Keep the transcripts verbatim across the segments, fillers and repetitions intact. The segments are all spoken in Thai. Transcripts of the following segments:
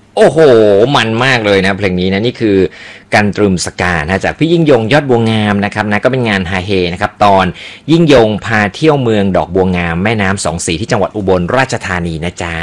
โอ้โหมันมากเลยนะเพลงนี้นะนี่คือการตรึมสกานะจากพี่ยิ่งยงยอดบัวงามนะครับนะก็เป็นงานฮาเฮนะครับตอนยิ่งยงพาเที่ยวเมืองดอกบัวงามแม่น้ำสองสีที่จังหวัดอุบลราชธานีนะจ๊ะ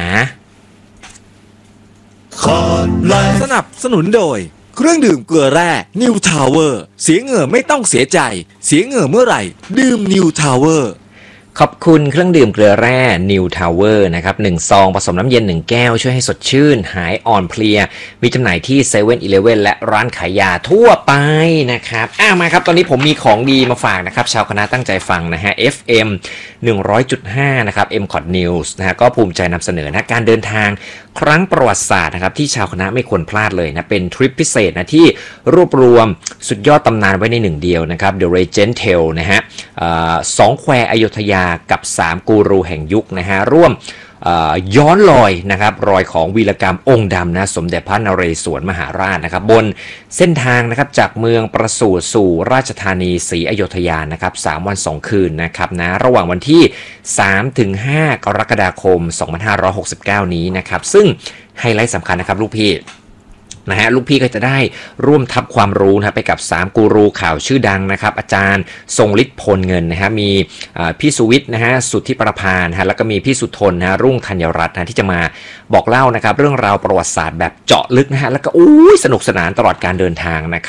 สนับสนุนโดยเครื่องดื่มเกลือแร่ New Tower เสียเหงื่อไม่ต้องเสียใจเสียเหงื่อเมื่อไหร่ดื่ม New Tower ขอบคุณเครื่องดื่มเกลือแร่ New Tower นะครับหนึ่งซองผสมน้ำเย็นหนึ่งแก้วช่วยให้สดชื่นหายอ่อนเพลียมีจำหน่ายที่ เซเว่น อีเลฟเว่น และร้านขายยาทั่วไปนะครับอ่ะมาครับตอนนี้ผมมีของดีมาฝากนะครับชาวคณะตั้งใจฟังนะฮะ เอฟ เอ็ม หนึ่งร้อยจุดห้า นะครับ เอ็ม คอท News นะฮะก็ภูมิใจนำเสนอนะการเดินทางครั้งประวัติศาสตร์นะครับที่ชาวคณะไม่ควรพลาดเลยนะเป็นทริปพิเศษนะที่รวบรวมสุดยอดตำนานไว้ในหนึ่งเดียวนะครับ The Legend Tale นะฮะสองแควอยุธยากับสามกูรูแห่งยุคนะฮะร่วมย้อนรอยนะครับรอยของวีรกรรมองค์ดำนะสมเด็จพระนเรศวรมหาราชนะครับบนเส้นทางนะครับจากเมืองประสูติสู่ราชธานีศรีอยุธยานะครับสามวันสองคืนนะครับนะระหว่างวันที่สามถึงห้ากรกฎาคมสองพันห้าร้อยหกสิบเก้านี้นะครับซึ่งไฮไลท์สำคัญนะครับลูกพี่นะฮะลูกพี่ก็จะได้ร่วมทับความรู้นะไปกับสามกูรูข่าวชื่อดังนะครับอาจารย์ทรงฤทธิ์พลเงินนะฮะมีพี่สุวิทย์นะฮะสุทธิประภานะฮะแล้วก็มีพี่สุทนนะรุ่งธัญรัตน์นะที่จะมาบอกเล่านะครับเรื่องราวประวัติศาสตร์แบบเจาะลึกนะฮะแล้วก็อู้สนุกสนานตลอดการเดินทางนะครับ